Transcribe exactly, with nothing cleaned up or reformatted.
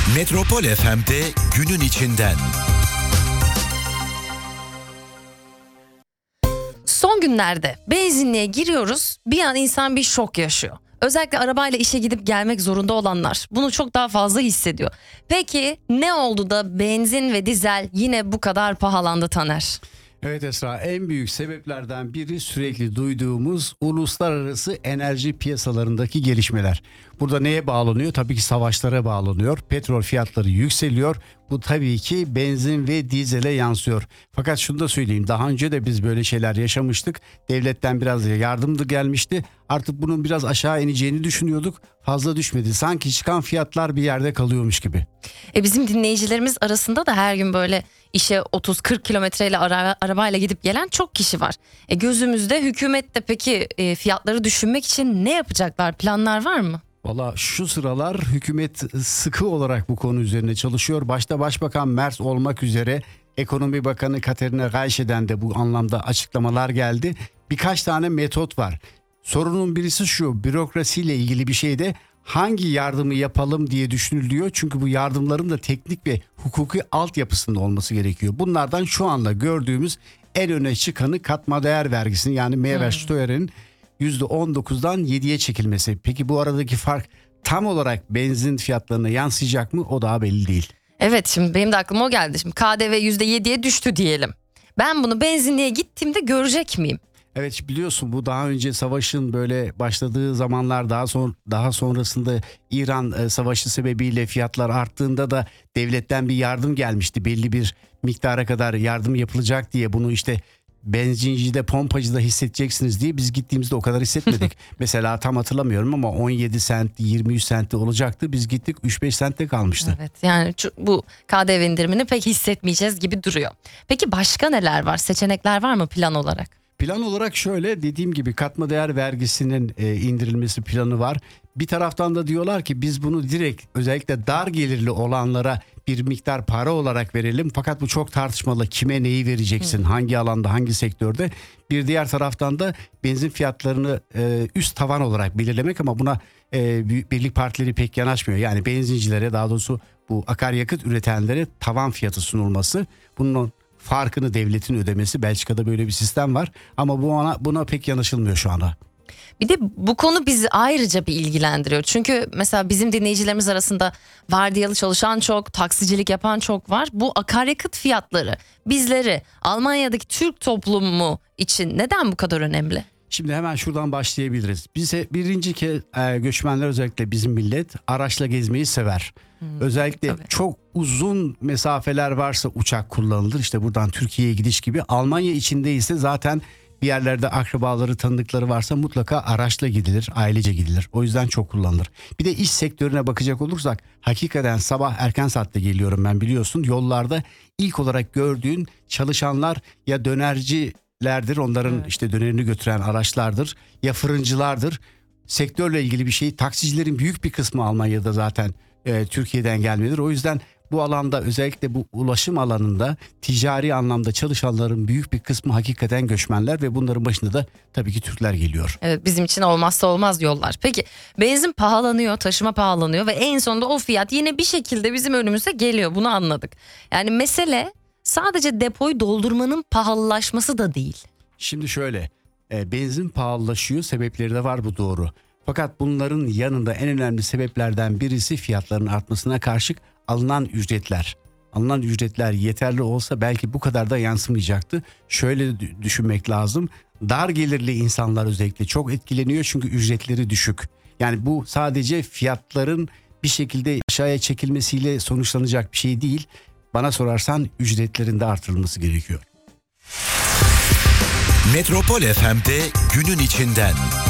Metropol F M'de günün içinden. Son günlerde benzinliğe giriyoruz, bir an insan bir şok yaşıyor. Özellikle arabayla işe gidip gelmek zorunda olanlar bunu çok daha fazla hissediyor. Peki ne oldu da benzin ve dizel yine bu kadar pahalandı Taner? Evet Esra, en büyük sebeplerden biri sürekli duyduğumuz uluslararası enerji piyasalarındaki gelişmeler. Burada neye bağlanıyor? Tabii ki savaşlara bağlanıyor. Petrol fiyatları yükseliyor. Bu tabii ki benzin ve dizele yansıyor. Fakat şunu da söyleyeyim, daha önce de biz böyle şeyler yaşamıştık. Devletten biraz yardım da gelmişti. Artık bunun biraz aşağı ineceğini düşünüyorduk. Fazla düşmedi. Sanki çıkan fiyatlar bir yerde kalıyormuş gibi. E bizim dinleyicilerimiz arasında da her gün böyle işe otuz kırk kilometreyle ara, arabayla gidip gelen çok kişi var. E gözümüzde hükümet de peki e, fiyatları düşürmek için ne yapacaklar? Planlar var mı? Valla şu sıralar hükümet sıkı olarak bu konu üzerine çalışıyor. Başta Başbakan Merz olmak üzere Ekonomi Bakanı Katerina Gayşe'den de bu anlamda açıklamalar geldi. Birkaç tane metot var. Sorunun birisi şu: bürokrasiyle ilgili bir şeyde hangi yardımı yapalım diye düşünülüyor. Çünkü bu yardımların da teknik ve hukuki altyapısında olması gerekiyor. Bunlardan şu anda gördüğümüz en öne çıkanı katma değer vergisinin, yani Mehrwertsteuer'in yüzde on dokuzdan yediye çekilmesi. Peki bu aradaki fark tam olarak benzin fiyatlarına yansıyacak mı? O daha belli değil. Evet, şimdi benim de aklıma o geldi. Şimdi K D V yüzde yediye düştü diyelim. Ben bunu benzinliğe gittiğimde görecek miyim? Evet, biliyorsun bu daha önce savaşın böyle başladığı zamanlar, daha sonra daha sonrasında İran e, savaşı sebebiyle fiyatlar arttığında da devletten bir yardım gelmişti. Belli bir miktara kadar yardım yapılacak diye, bunu işte benzincide, pompacıda hissedeceksiniz diye biz gittiğimizde o kadar hissetmedik. Mesela tam hatırlamıyorum ama on yedi sent, yirmi üç sentte olacaktı. Biz gittik üç beş sentte kalmıştı. Evet, yani bu K D V indirimini pek hissetmeyeceğiz gibi duruyor. Peki başka neler var? Seçenekler var mı plan olarak? Plan olarak şöyle, dediğim gibi katma değer vergisinin e, indirilmesi planı var. Bir taraftan da diyorlar ki biz bunu direkt özellikle dar gelirli olanlara bir miktar para olarak verelim. Fakat bu çok tartışmalı. Kime neyi vereceksin? Hı. Hangi alanda, hangi sektörde? Bir diğer taraftan da benzin fiyatlarını e, üst tavan olarak belirlemek, ama buna e, birlik partileri pek yanaşmıyor. Yani benzincilere, daha doğrusu bu akaryakıt üretenlere tavan fiyatı sunulması. Bunun farkını devletin ödemesi. Belçika'da böyle bir sistem var ama bu ona, buna pek yanaşılmıyor şu anda. Bir de bu konu bizi ayrıca bir ilgilendiriyor. Çünkü mesela bizim dinleyicilerimiz arasında vardiyalı çalışan çok, taksicilik yapan çok var. Bu akaryakıt fiyatları bizleri, Almanya'daki Türk toplumu için neden bu kadar önemli? Şimdi hemen şuradan başlayabiliriz. Bize birinci kez e, göçmenler, özellikle bizim millet araçla gezmeyi sever. Hmm, özellikle tabii. Çok uzun mesafeler varsa uçak kullanılır. İşte buradan Türkiye'ye gidiş gibi. Almanya içinde ise zaten bir yerlerde akrabaları, tanıdıkları varsa mutlaka araçla gidilir, ailece gidilir. O yüzden çok kullanılır. Bir de iş sektörüne bakacak olursak, hakikaten sabah erken saatte geliyorum ben, biliyorsun. Yollarda ilk olarak gördüğün çalışanlar ya dönercilerdir, onların evet. işte dönerini götüren araçlardır, ya fırıncılardır. Sektörle ilgili bir şey, taksicilerin büyük bir kısmı Almanya'da zaten e, Türkiye'den gelmedir. O yüzden bu alanda, özellikle bu ulaşım alanında ticari anlamda çalışanların büyük bir kısmı hakikaten göçmenler ve bunların başında da tabii ki Türkler geliyor. Evet, bizim için olmazsa olmaz yollar. Peki benzin pahalanıyor, taşıma pahalanıyor ve en sonunda o fiyat yine bir şekilde bizim önümüze geliyor. Bunu anladık. Yani mesele sadece depoyu doldurmanın pahalılaşması da değil. Şimdi şöyle, e, benzin pahalılaşıyor, sebepleri de var, bu doğru. Fakat bunların yanında en önemli sebeplerden birisi fiyatların artmasına karşılık alınan ücretler. Alınan ücretler yeterli olsa belki bu kadar da yansımayacaktı. Şöyle düşünmek lazım. Dar gelirli insanlar özellikle çok etkileniyor çünkü ücretleri düşük. Yani bu sadece fiyatların bir şekilde aşağıya çekilmesiyle sonuçlanacak bir şey değil. Bana sorarsan ücretlerin de artırılması gerekiyor. Metropol F M'de günün içinden.